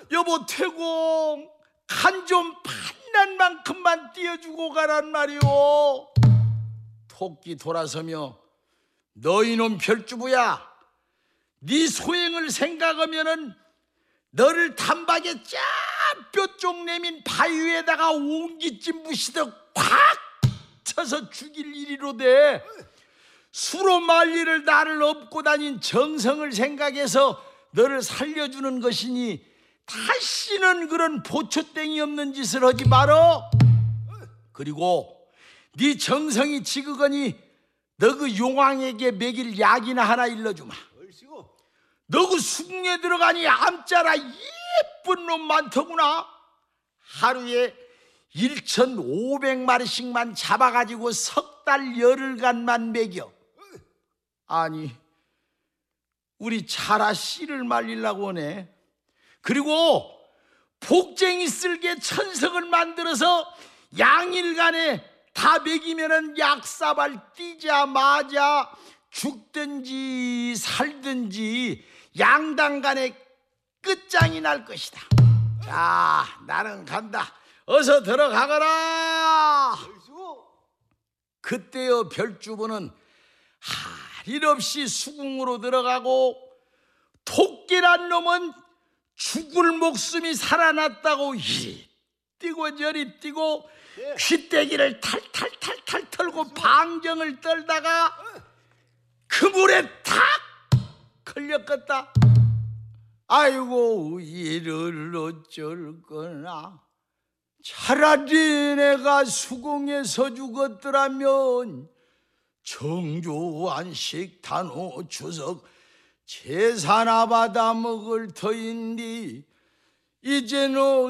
여보 퇴공 간 좀 판난 만큼만 띄워주고 가란 말이오. 토끼 돌아서며 너 이놈 별주부야, 네 소행을 생각하면은 너를 단박에 짠뼈쪽 내민 바위에다가 옹기찜 무시듯 콱 쳐서 죽일 일이로되 수로 말리를 나를 업고 다닌 정성을 생각해서 너를 살려주는 것이니 다시는 그런 보초땡이 없는 짓을 하지 말어. 그리고 네 정성이 지극하니 너 그 용왕에게 먹일 약이나 하나 일러주마. 너 그 수궁에 들어가니 암자라 예쁜 놈 많더구나. 하루에 1,500마리씩만 잡아가지고 석 달 열흘간만 먹여. 아니 우리 차라 씨를 말리려고 하네. 그리고 복쟁이 쓸개 천석을 만들어서 양일간에 다 먹이면은 약사발 뛰자마자 죽든지 살든지 양당간에 끝장이 날 것이다. 자, 나는 간다. 어서 들어가거라. 그때여 별주부는 할 일 없이 수궁으로 들어가고 토끼란 놈은 죽을 목숨이 살아났다고 이리 뛰고 저리 뛰고 퀴떼기를 탈탈탈탈 털고 방정을 떨다가 그 물에 탁 걸렸겠다. 아이고 이를 어쩔 거나. 차라리 내가 수궁에서 죽었더라면 정조안식 단호 추석 제사나 받아 먹을 터인디 이제는